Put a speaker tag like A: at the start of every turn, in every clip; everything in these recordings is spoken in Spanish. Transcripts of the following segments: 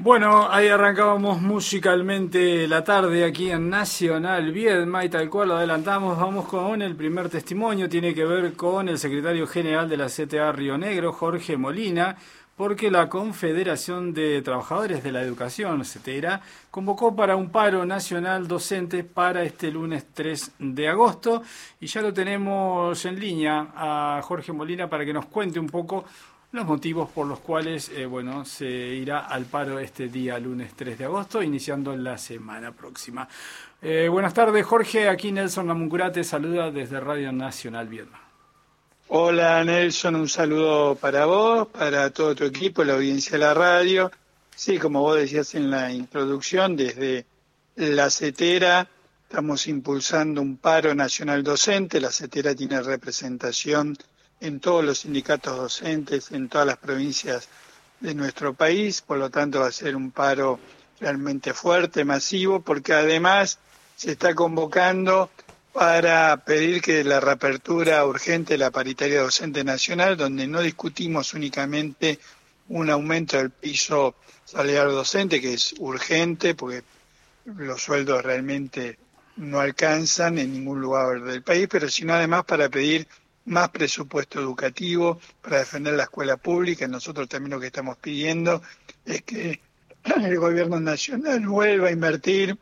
A: Bueno, ahí arrancábamos musicalmente la tarde aquí en Nacional Viedma y tal cual lo adelantamos, vamos con el primer testimonio, tiene que ver con el secretario general de la CTA Río Negro, Jorge Molina, porque la Confederación de Trabajadores de la Educación, CETERA, convocó para un paro nacional docente para este lunes 3 de agosto y ya lo tenemos en línea a Jorge Molina para que nos cuente un poco los motivos por los cuales se irá al paro este día lunes 3 de agosto, iniciando la semana próxima. Buenas tardes, Jorge. Aquí Nelson Lamuncurá te saluda desde Radio Nacional Viedma.
B: Hola Nelson, un saludo para vos, para todo tu equipo, la audiencia de la radio. Sí, como vos decías en la introducción, desde la CETERA estamos impulsando un paro nacional docente. La CETERA tiene representación en todos los sindicatos docentes, en todas las provincias de nuestro país, por lo tanto va a ser un paro realmente fuerte, masivo, porque además se está convocando para pedir que la reapertura urgente de la paritaria docente nacional, donde no discutimos únicamente un aumento del piso salarial docente, que es urgente, porque los sueldos realmente no alcanzan en ningún lugar del país, pero sino además para pedir más presupuesto educativo, para defender la escuela pública. Nosotros también lo que estamos pidiendo es que el gobierno nacional vuelva a invertir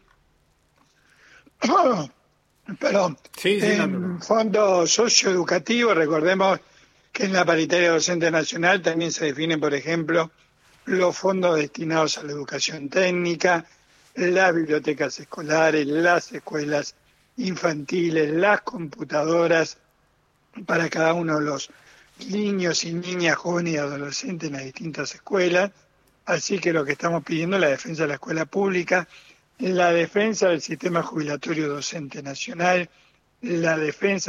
B: en fondos socioeducativos. Recordemos que en la paritaria docente nacional también se definen, por ejemplo, los fondos destinados a la educación técnica, las bibliotecas escolares, las escuelas infantiles, las computadoras para cada uno de los niños y niñas, jóvenes y adolescentes en las distintas escuelas. Así que lo que estamos pidiendo es la defensa de la escuela pública, la defensa del sistema jubilatorio docente nacional, la defensa